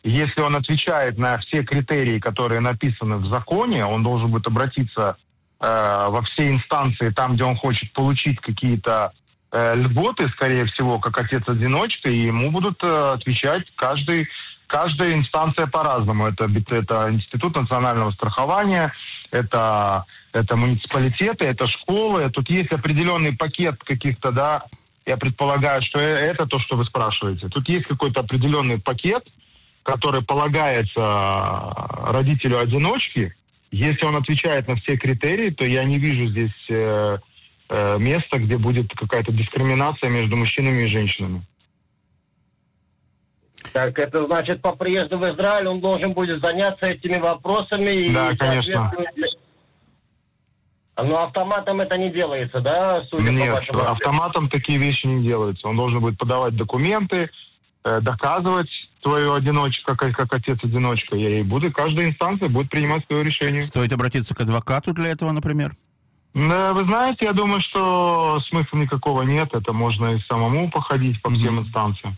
Если он отвечает на все критерии, которые написаны в законе, он должен будет обратиться во все инстанции, там, где он хочет получить какие-то льготы, скорее всего, как отец-одиночка, и ему будут отвечать каждая инстанция по-разному. Это Институт национального страхования, это муниципалитеты, это школы. Тут есть определенный пакет каких-то, да, я предполагаю, что это то, что вы спрашиваете. Тут есть какой-то определенный пакет, который полагается родителю-одиночке. Если он отвечает на все критерии, то я не вижу здесь места, где будет какая-то дискриминация между мужчинами и женщинами. Так, это значит, по приезду в Израиль он должен будет заняться этими вопросами? Да, и, конечно. Но автоматом это не делается, да? Нет, автоматом такие вещи не делаются. Он должен будет подавать документы, доказывать свою одиночку, как отец-одиночка. И каждая инстанция будет принимать свое решение. Стоит обратиться к адвокату для этого, например? Да, вы знаете, я думаю, что смысла никакого нет. Это можно и самому походить по всем инстанциям.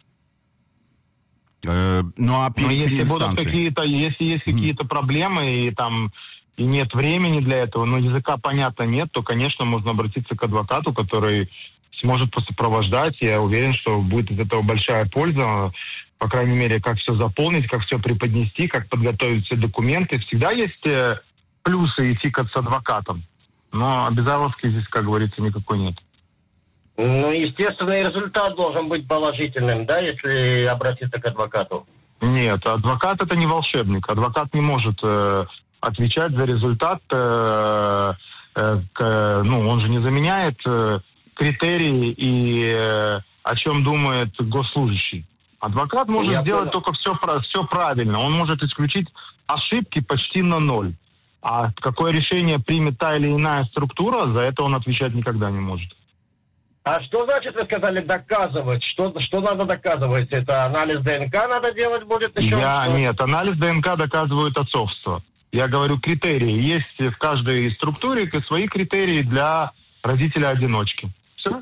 Ну, а перечень инстанций? Если есть какие-то проблемы и нет времени для этого, но языка, понятно, нет, то, конечно, можно обратиться к адвокату, который сможет сопровождать. Я уверен, что будет из этого большая польза. По крайней мере, как все заполнить, как все преподнести, как подготовить все документы. Всегда есть плюсы идти с адвокатом. Но обязаловки здесь, как говорится, никакой нет. Ну, естественно, и результат должен быть положительным, да, если обратиться к адвокату? Нет, адвокат это не волшебник. Адвокат не может отвечать за результат. Он же не заменяет критерии и о чем думает госслужащий. Адвокат может сделать только все правильно. Он может исключить ошибки почти на ноль. А какое решение примет та или иная структура, за это он отвечать никогда не может. А что значит, вы сказали, доказывать? Что надо доказывать? Это анализ ДНК надо делать будет еще? Нет, анализ ДНК доказывает отцовство. Я говорю критерии. Есть в каждой структуре свои критерии для родителя-одиночки. Все.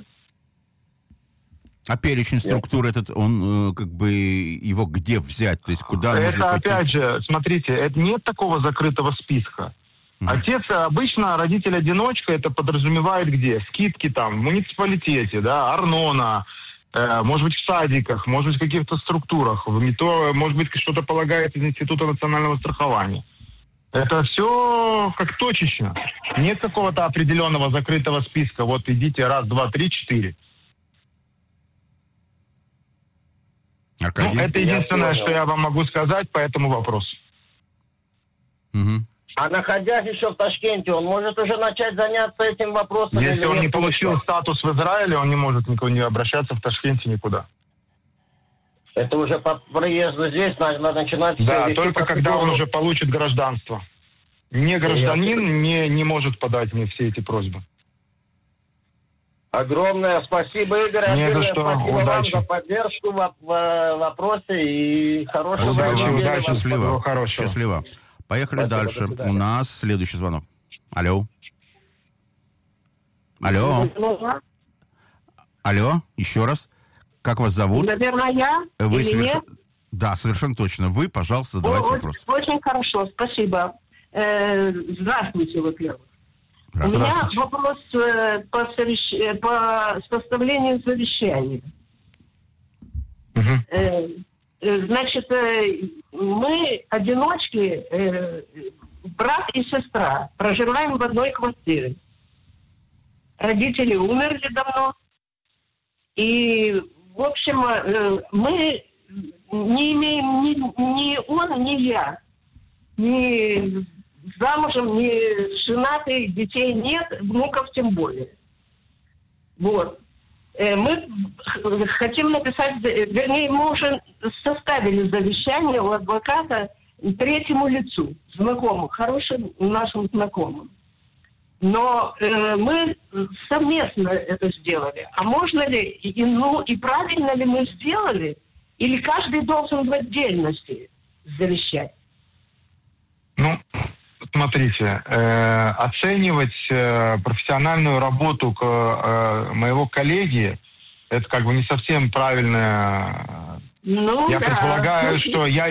А перечень структур этот, он его где взять? То есть куда можно пойти? Опять же, смотрите, нет такого закрытого списка. Отец, обычно родитель-одиночка, это подразумевает где? Скидки там в муниципалитете, да, Арнона, может быть в садиках, может быть в каких-то структурах, может быть что-то полагается из Института национального страхования. Это все как точечно. Нет какого-то определенного закрытого списка. Вот идите 1, 2, 3, 4. Это единственное, что я вам могу сказать по этому вопросу. А находясь еще в Ташкенте, он может уже начать заняться этим вопросом? Если он не получил статус в Израиле, он не может никуда не обращаться в Ташкенте никуда. Это уже по приезду здесь надо начинать... Да, только когда он уже получит гражданство. Не гражданин не может подать мне все эти просьбы. Огромное спасибо, Игорь. Не за что. Спасибо Удачи. вам за поддержку в вопросе и хорошего удачи, счастливо. Счастливо. Поехали дальше. У нас следующий звонок. Алло. Алло, еще раз. Как вас зовут? Наверное, я? Вы нет? Да, совершенно точно. Вы, пожалуйста, задавайте вопрос. Очень хорошо, спасибо. Здравствуйте, во-первых. У меня вопрос по составлению завещания. Значит, мы одиночки, брат и сестра, проживаем в одной квартире. Родители умерли давно. И, в общем, мы не имеем ни он, ни я. Ни замужем, ни женатых, детей нет, внуков тем более. Вот. Мы хотим написать, вернее, мы уже составили завещание у адвоката третьему лицу, знакомым, хорошим нашим знакомым. Но мы совместно это сделали. А можно ли, и правильно ли мы сделали, или каждый должен в отдельности завещать? Ну, смотрите, оценивать профессиональную работу моего коллеги, это как бы не совсем правильно. Я предполагаю, что я